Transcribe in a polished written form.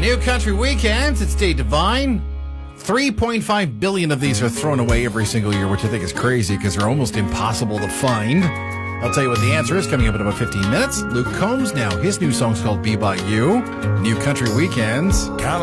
New Country Weekends. It's Dave Devine. 3.5 billion of these are thrown away every single year, which I think is crazy because they're almost impossible to find. I'll tell you what the answer is coming up in about 15 minutes. Luke Combs now. His new song's called Be By You. New Country Weekends.